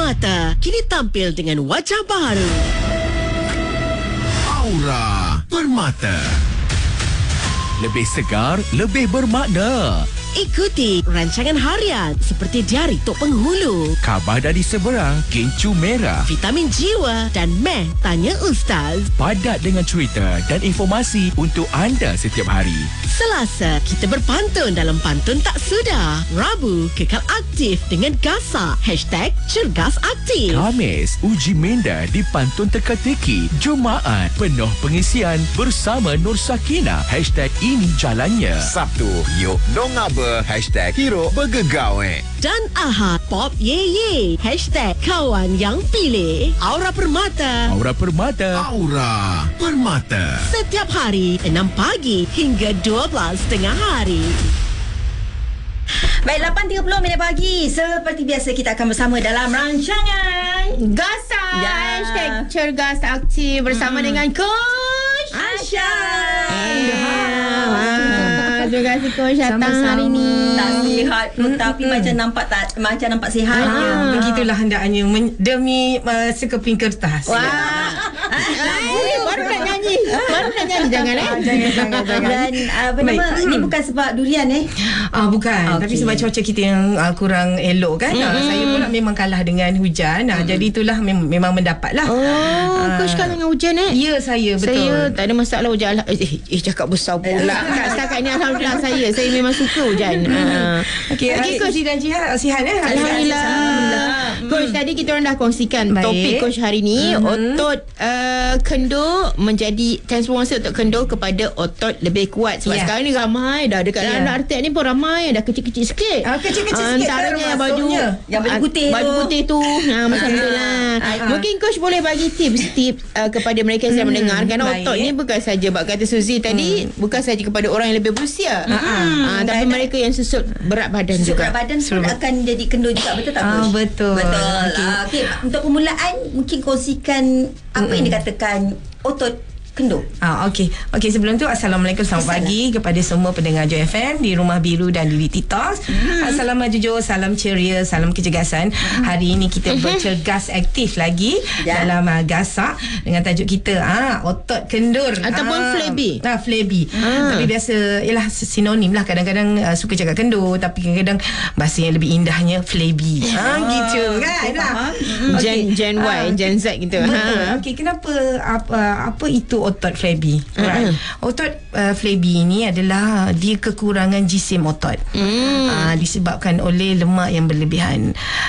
Permata kini tampil dengan wajah baru. Aura Permata. Lebih segar, lebih bermakna. Ikuti rancangan harian seperti Diari Tok Penghulu, Khabar dari Seberang, Kencur Merah. Vitamin Jiwa dan Meh Tanya Ustaz. Padat dengan cerita dan informasi untuk anda setiap hari. Selasa, kita berpantun dalam Pantun Tak Sudah. Rabu, kekal aktif dengan Gasak. #Cergas Aktif. Khamis, uji minda di Pantun Teka-teki. Jumaat, penuh pengisian bersama Nur Sakinah. #ini jalannya. Sabtu, yuk dong apa? #hero bergegawe. Dan Ahad, Pop Ye Ye. #kawan yang pilih. Aura Permata. Aura Permata. Aura Permata. Setiap hari 6 pagi hingga 12 tengah hari. Baik, 8.30 pagi. Seperti biasa kita akan bersama dalam rancangan Gasak. Ya. Cergas Aktif bersama dengan Coach Asha. Terima kasih Coach datang hari ni. Tak sihat pun tapi macam nampak sihat je. Begitulah hendaknya demi sekeping kertas. Wah. Baru nak nyanyi. Jangan Dan apa nama, ini bukan sebab durian Bukan. Okey. Tapi sebab cuaca kita yang kurang elok kan. Saya pula memang kalah dengan hujan. Jadi itulah memang mendapat lah. Coach kalah dengan hujan Ya, saya betul. Saya tak ada masalah hujan. Cakap besar pula. Setakat ni Alhamdulillah saya memang suka hujan. Okey, Coach dan Jihan sihat Alhamdulillah. Coach, tadi kita orang dah kongsikan topik Coach hari ni. Otot kendur menjadi transformasi otot kendur kepada otot lebih kuat. Sebab sekarang ni ramai dah dekat dalam artis ni pun ramai dah kecil-kecil sikit. Kecil-kecil sikit. Antaranya yang baju putih tu. Macam tu lah. Mungkin Coach boleh bagi tips kepada mereka yang sedang mendengar. Kerana otot ni bukan saja bab kata Suzy tadi, bukan saja kepada orang yang lebih berusia. Tapi mereka yang susut berat badan juga. Berat badan pun akan jadi kendur juga. Betul tak Coach? Betul. Okey, untuk permulaan mungkin kongsikan apa yang dikatakan otot kendur. Okey, sebelum tu Assalamualaikum, selamat pagi kepada semua pendengar Joy FM di Rumah Biru dan di TikTok. Salam jujur, salam ceria, salam kecergasan. Hari ini kita bercergas aktif lagi dalam Gasak dengan tajuk kita otot kendur ataupun flabby. Flabby. Tapi biasa ialah sinonim lah. Kadang-kadang suka cakap kendur, tapi kadang-kadang bahasa yang lebih indahnya flabby. Gitu kan. Gen Y, Gen Z gitu. Betul. Okey, kenapa apa itu otot flabby? Otot flabby ni adalah dia kekurangan jisim otot. Disebabkan oleh lemak yang berlebihan.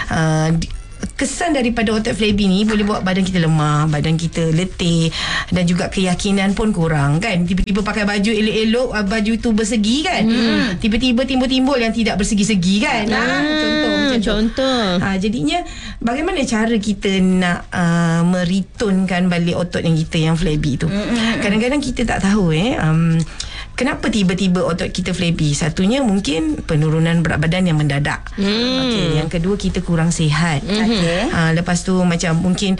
Kesan daripada otot flabby ni boleh buat badan kita lemah, badan kita letih, dan juga keyakinan pun kurang kan. Tiba-tiba pakai baju elok-elok, baju tu bersegi kan, tiba-tiba timbul-timbul yang tidak bersegi-segi kan. Contoh. Jadinya bagaimana cara kita nak meritunkan balik otot yang kita yang flabby tu. Kadang-kadang kita tak tahu kenapa tiba-tiba otot kita flabby. Satunya mungkin penurunan berat badan yang mendadak. Yang kedua, kita kurang sihat. Lepas tu macam mungkin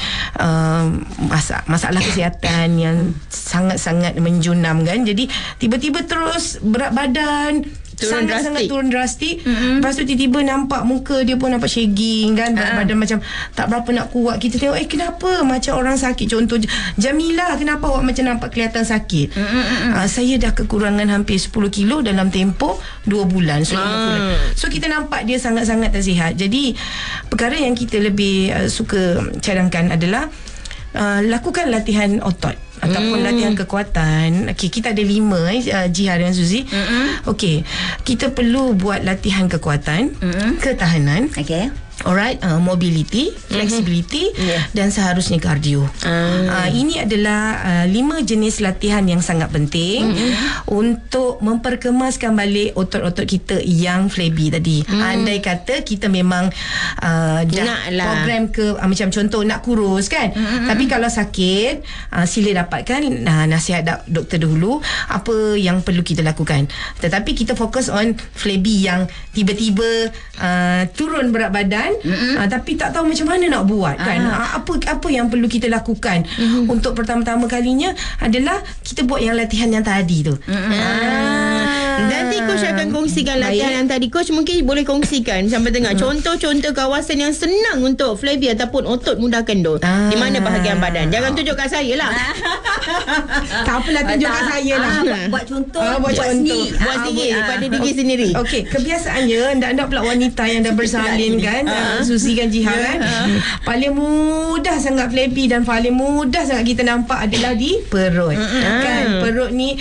masalah kesihatan yang sangat-sangat menjunam kan. Jadi tiba-tiba terus berat badan sangat-sangat turun drastik. Lepas tu tiba-tiba nampak muka dia pun nampak shagging kan. Badan macam tak berapa nak kuat. Kita tengok kenapa macam orang sakit. Contoh Jamilah, kenapa awak macam nampak kelihatan sakit? Saya dah kekurangan hampir 10 kilo dalam tempoh 2 bulan. So kita nampak dia sangat-sangat tak sihat. Jadi perkara yang kita lebih suka cadangkan adalah lakukan latihan otot ataupun latihan kekuatan. Okey, kita ada 5 Jihar dan Suzy. Okey, kita perlu buat latihan kekuatan, ketahanan. Okey. Alright, mobility, flexibility dan seharusnya kardio. Ini adalah 5 jenis latihan yang sangat penting untuk memperkemaskan balik otot-otot kita yang flabby tadi. Andai kata kita memang dah program ke macam contoh nak kurus kan, tapi kalau sakit sila dapatkan nasihat doktor dahulu apa yang perlu kita lakukan. Tetapi kita fokus on flabby yang tiba-tiba turun berat badan, tapi tak tahu macam mana nak buat kan. Apa yang perlu kita lakukan untuk pertama-tama kalinya adalah kita buat yang latihan yang tadi tu. Nanti coach akan kongsikan latihan yang tadi. Coach mungkin boleh kongsikan sampai tengah contoh-contoh kawasan yang senang untuk Flavie ataupun otot mudah kendor. Di mana bahagian badan? Jangan tunjuk kat saya lah. Tak apalah, tunjukkan saya lah. Buat contoh, buat contoh. Buat sendiri pada diri sendiri. Okey, kebiasaannya ndak pula wanita yang dah bersalin kan, Susi kan, Jiha kan. Paling mudah sangat Flavie dan paling mudah sangat kita nampak adalah di perut. Kan perut ni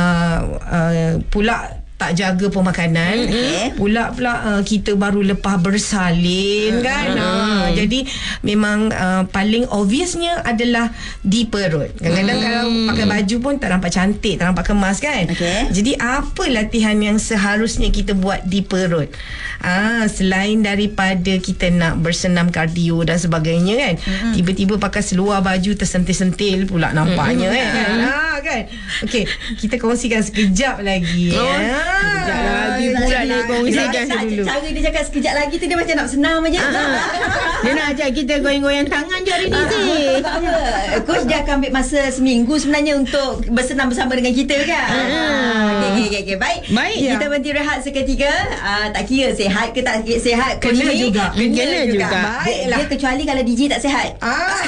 pula tak jaga pemakanan, pula kita baru lepas bersalin kan. Jadi memang paling obviousnya adalah di perut. Kadang-kadang kalau pakai baju pun tak nampak cantik, tak nampak kemas kan. Jadi apa latihan yang seharusnya kita buat di perut? Selain daripada kita nak bersenam kardio dan sebagainya kan, tiba-tiba pakai seluar baju tersentil-sentil pula nampaknya kan. Okey, kita kongsikan sekejap lagi. Sekejap lagi pula dia kongsikan dulu. Cara dia cakap sekejap lagi tu dia macam nak senam aja. Dia nak ajak kita goyang-goyang tangan je hari ni Zee. Coach dia akan ambil masa seminggu sebenarnya untuk bersenam bersama dengan kita kan. Okey. Baik. Kita berhenti rehat seketika. Tak kira sihat ke tak sihat, Kena juga. Baiklah. Dia kecuali kalau DJ tak sihat.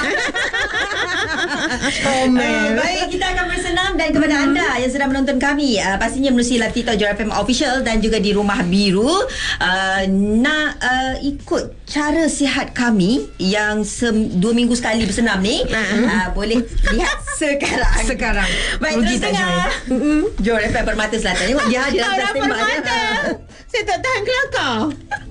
Baik, kita akan bersenam. Dan kepada anda yang sedang menonton kami, pastinya menerusi live TikTok Johor FM Official dan juga di Rumah Biru, nak ikut cara sihat kami yang 2 minggu sekali bersenam ni, boleh lihat sekarang. Baik, terus dengar Johor FM Permata Selatan. Tengok dia dalam Permata. Saya tak tahan kelakar.